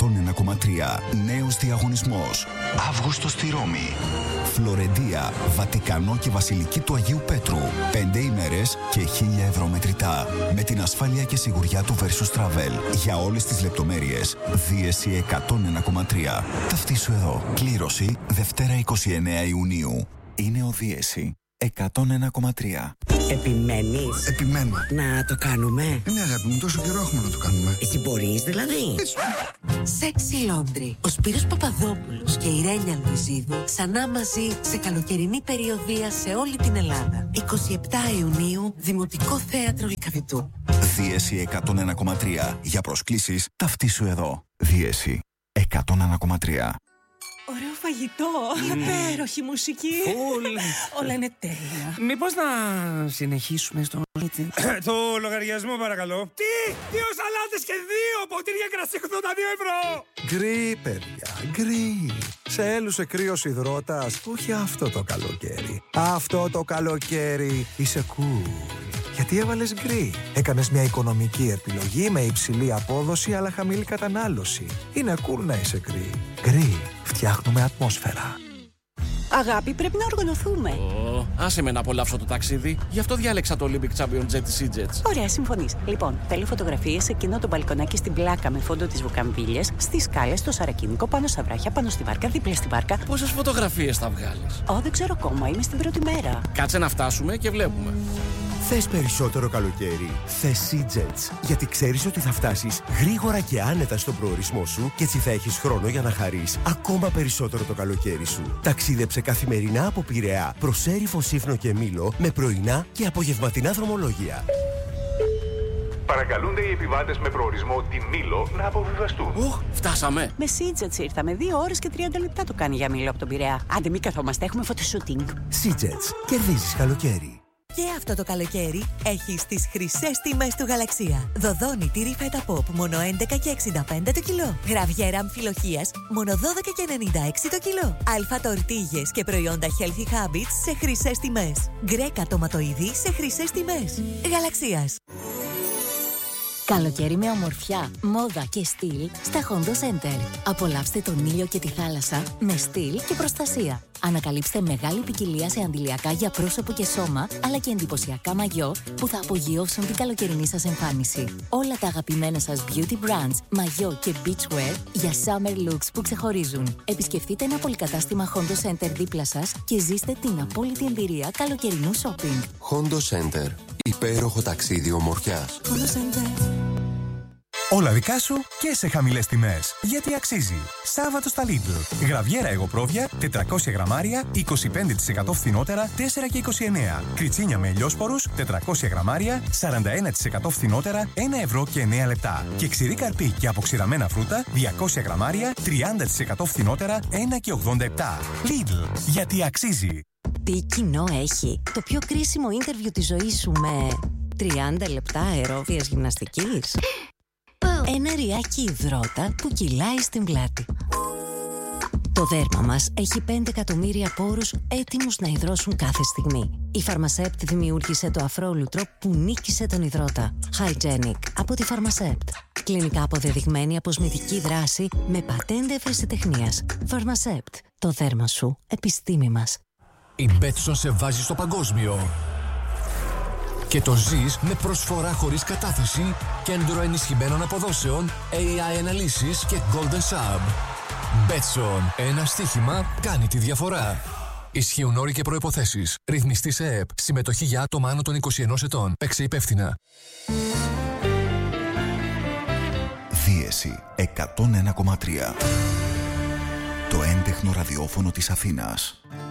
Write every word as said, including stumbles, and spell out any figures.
εκατόν ένα κόμμα τρία. Νέος διαγωνισμός. Αύγουστο στη Ρώμη. Φλωρεντία, Βατικανό και Βασιλική του Αγίου Πέτρου. Πέντε ημέρες και χίλια ευρώ μετρητά. Με την ασφάλεια και σιγουριά του Versus Travel. Για όλες τις λεπτομέρειες, Δίεση εκατόν ένα κόμμα τρία. Ταυτίσου εδώ. Κλήρωση Δευτέρα είκοσι εννέα Ιουνίου. Είναι ο Δίεση εκατόν ένα κόμμα τρία. Επιμένεις? Επιμένω. Να το κάνουμε? Ναι, αγάπη μου, τόσο καιρό έχουμε να το κάνουμε. Εσύ μπορείς δηλαδή? Sexy Laundry. Ο Σπύρος Παπαδόπουλος και η Ρένια Λουιζίδου ξανά μαζί σε καλοκαιρινή περιοδεία σε όλη την Ελλάδα. είκοσι επτά Ιουνίου, Δημοτικό Θέατρο Λυκαβητού. Δίεση εκατόν ένα κόμμα τρία. Για προσκλήσεις, ταυτίσου εδώ. Δίεση εκατόν ένα κόμμα τρία. Ωραίο φαγητό, υπέροχη μουσική. Φουλ. Όλα είναι τέλεια. Μήπως να συνεχίσουμε στο... Το λογαριασμό παρακαλώ. Τι! Δύο σαλάτες και δύο ποτήρια κρασί ογδόντα δύο ευρώ! Γκρι, παιδιά, γκρι. Σε έλουσε κρύος υδρότας, όχι αυτό το καλοκαίρι. Αυτό το καλοκαίρι είσαι cool. Γιατί έβαλες γκρι. Έκανες μια οικονομική επιλογή με υψηλή απόδοση αλλά χαμηλή κατανάλωση. Είναι cool να είσαι γκρι. Γκρι. Φτιάχνουμε ατμόσφαιρα. Αγάπη, πρέπει να οργανωθούμε. Oh, άσε με να απολαύσω το ταξίδι. Γι' αυτό διάλεξα το Olympic Champion Jet της EasyJet. Ωραία, συμφωνείς. Λοιπόν, θέλω φωτογραφίες σε εκείνο το μπαλκονάκι στην πλάκα με φόντο τις βουκαμβίλιες, στις σκάλες, στο σαρακίνικο, πάνω στα βράχια, πάνω στη βάρκα, δίπλα στη βάρκα. Πόσες φωτογραφίες θα βγάλεις? Ω, δεν ξέρω ακόμα. Είμαι στην πρώτη μέρα. Κάτσε να φτάσουμε και βλέπουμε. Θες περισσότερο καλοκαίρι? Θες EasyJet. Γιατί ξέρεις ότι θα φτάσεις γρήγορα και άνετα στον προορισμό σου και έτσι θα έχεις χρόνο για να χαρείς ακόμα περισσότερο το καλοκαίρι σου. Ταξίδεψε καθημερινά από Πειραιά προς Έριφο, Σύφνο και Μήλο με πρωινά και απογευματινά δρομολόγια. Παρακαλούνται οι επιβάτες με προορισμό τη Μήλο να αποβιβαστούν. Οχ, φτάσαμε. Με EasyJet ήρθαμε. Δύο ώρες και τριάντα λεπτά το κάνει για Μήλο από τον Πειραιά. Άντε, μην καθόμαστε, έχουμε φωτοσούτινγκ. EasyJet. Κερδίζεις καλοκαίρι. Και αυτό το καλοκαίρι έχεις τις χρυσές τιμές του Γαλαξία. Δοδόνη τυρί φέτα pop μόνο έντεκα και εξήντα πέντε το κιλό. Γραβιέρα αμφιλοχείας μόνο δώδεκα και ενενήντα έξι το κιλό. Αλφα τορτίγες και προϊόντα Healthy Habits σε χρυσές τιμές. Γκρέκα τοματοειδή σε χρυσές τιμές. Γαλαξίας. Καλοκαίρι με ομορφιά, μόδα και στυλ στα Hondo Center. Απολαύστε τον ήλιο και τη θάλασσα με στυλ και προστασία. Ανακαλύψτε μεγάλη ποικιλία σε αντιλιακά για πρόσωπο και σώμα, αλλά και εντυπωσιακά μαγιό που θα απογειώσουν την καλοκαιρινή σας εμφάνιση. Όλα τα αγαπημένα σας beauty brands, μαγιό και beachwear για summer looks που ξεχωρίζουν. Επισκεφτείτε ένα πολυκατάστημα Hondo Center δίπλα σας και ζήστε την απόλυτη εμπειρία καλοκαιρινού shopping. Hondo Center. Υπέροχο ταξίδι ομορφιάς. Hondo Center. Όλα δικά σου και σε χαμηλές τιμές. Γιατί αξίζει. Σάββατο στα Lidl. Γραβιέρα εγωπρόβια, τετρακόσια γραμμάρια, είκοσι πέντε τοις εκατό φθηνότερα, τέσσερα και είκοσι εννέα. Κριτσίνια με ελιόσπορους, τετρακόσια γραμμάρια, σαράντα ένα τοις εκατό φθηνότερα, ένα ευρώ και εννέα λεπτά. Και ξηρή καρπί και αποξηραμένα φρούτα, διακόσια γραμμάρια, τριάντα τοις εκατό φθηνότερα, ένα και ογδόντα επτά. Lidl. Γιατί αξίζει. Τι κοινό έχει το πιο κρίσιμο ίντερβιου της ζωής σου με τριάντα λεπτά αερόβιας γυμναστικής? Ένα ριάκι υδρότα που κυλάει στην πλάτη. Το δέρμα μας έχει πέντε εκατομμύρια πόρους έτοιμους να υδρώσουν κάθε στιγμή. Η Pharmacept δημιούργησε το αφρόλουτρο που νίκησε τον υδρότα. Hygienic από τη Pharmacept. Κλινικά αποδεδειγμένη αποσμητική δράση με πατέντε ευρεσιτεχνίας. Pharmacept. Το δέρμα σου, επιστήμη μας. Η Betson σε βάζει στο παγκόσμιο. Και το ζεις με προσφορά χωρίς κατάθεση, κέντρο ενισχυμένων αποδόσεων, έι άι αναλύσεις και Golden Sub. Betson. Ένα στοίχημα κάνει τη διαφορά. Ισχύουν όροι και προϋποθέσεις. Ρυθμιστή σε ΕΕΠ. Συμμετοχή για άτομα άνω των είκοσι ενός ετών. Παίξε υπεύθυνα. Δίεση εκατόν ένα κόμμα τρία. Το έντεχνο ραδιόφωνο της Αθήνας.